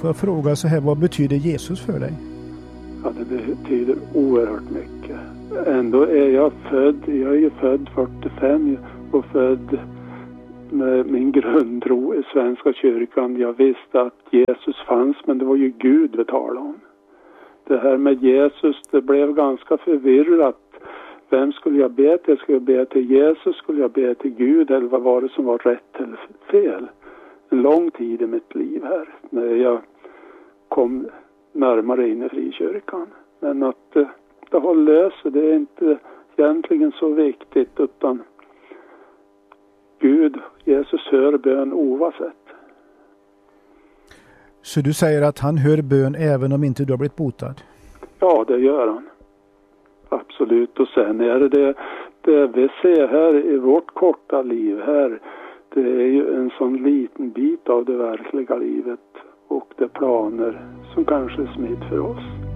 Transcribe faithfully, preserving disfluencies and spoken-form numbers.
Får jag fråga så här, vad betyder Jesus för dig? Ja, det betyder oerhört mycket. Ändå är jag född, jag är ju född fyrtiofem och född med min grundtro i Svenska kyrkan. Jag visste att Jesus fanns, men det var ju Gud vi talade om. Det här med Jesus, det blev ganska förvirrat. Vem skulle jag be till? Skulle jag be till Jesus? Skulle jag be till Gud? Eller vad var det som var rätt eller fel? En lång tid i mitt liv här, när jag kom närmare in i frikyrkan. Men att eh, det har löst, det är inte egentligen så viktigt, utan Gud, Jesus hör bön oavsett. Så du säger att han hör bön även om inte du har blivit botad? Ja, det gör han. Absolut. Och sen är det det, det vi ser här i vårt korta liv här, det är ju en sån liten bit av det verkliga livet och de planer som kanske är smitt för oss.